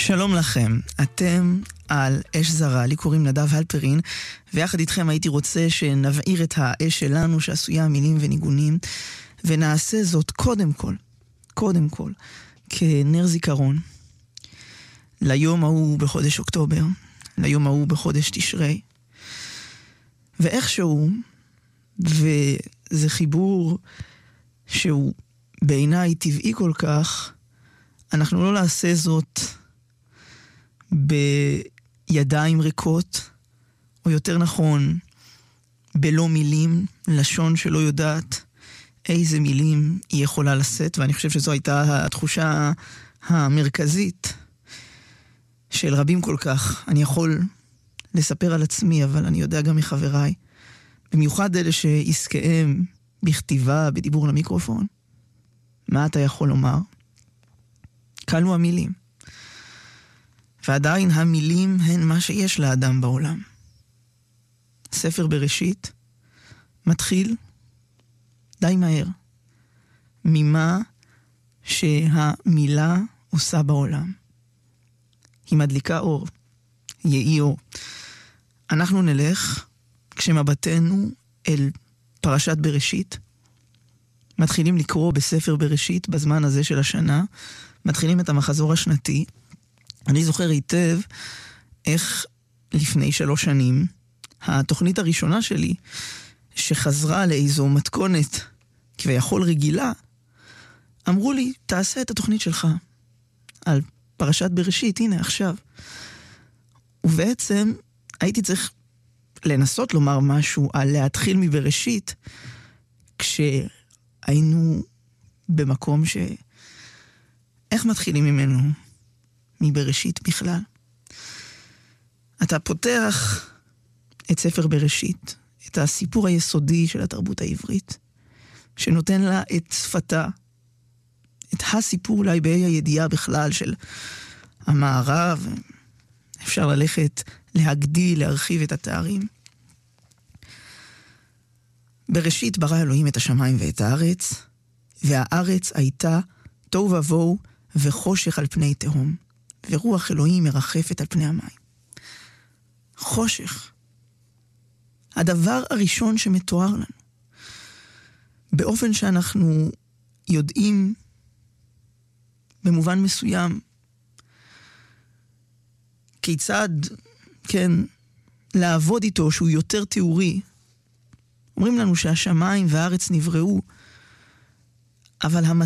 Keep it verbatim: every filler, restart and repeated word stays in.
שלום לכם, אתם על אש זרה, לי קוראים נדב הלפרין, ויחד איתכם הייתי רוצה שנבעיר את האש שלנו שעשויה מילים וניגונים, ונעשה זאת קודם כל, קודם כל, כנר זיכרון, ליום ההוא בחודש אוקטובר, ליום ההוא בחודש תשרי, ואיכשהו, וזה חיבור שהוא בעיניי טבעי כל כך, אנחנו לא נעשה זאת בידיים ריקות, או יותר נכון, בלא מילים, לשון שלא יודעת איזה מילים היא יכולה לשאת, ואני חושב שזו הייתה התחושה המרכזית של רבים כל כך. אני יכול לספר על עצמי, אבל אני יודע גם מחבריי, במיוחד אלה שעסקיהם בכתיבה, בדיבור למיקרופון. מה אתה יכול לומר? קלו המילים. ועדיין המילים הן מה שיש לאדם בעולם. ספר בראשית מתחיל די מהר ממה שהמילה עושה בעולם. היא מדליקה אור, יהי אור. אנחנו נלך כשמבטנו אל פרשת בראשית, מתחילים לקרוא בספר בראשית בזמן הזה של השנה, מתחילים את המחזור השנתי. אני זוכר היטב איך לפני שלוש שנים, התוכנית הראשונה שלי, שחזרה לאיזו מתכונת כביכול רגילה, אמרו לי, תעשה את התוכנית שלך על פרשת בראשית, הנה עכשיו. ובעצם הייתי צריך לנסות לומר משהו על להתחיל מבראשית, כשהיינו במקום ש... איך מתחילים ממנו? מבראשית בכלל. אתה פותח את ספר בראשית, את הסיפור היסודי של התרבות העברית, שנותן לה את שפתה, את הסיפור אולי בהי הידיעה בכלל של המערב, אפשר ללכת להגדיל, להרחיב את התארים. בראשית ברא אלוהים את השמיים ואת הארץ, והארץ הייתה תוהו ובוהו וחושך על פני תהום, ורוח אלוהים מרחפת על פני המים. חושך. הדבר הראשון שמתואר לנו, באופן שאנחנו יודעים במובן מסוים, כיצד, כן, לעבוד איתו שהוא יותר תיאורי. אומרים לנו שהשמיים והארץ נבראו, אבל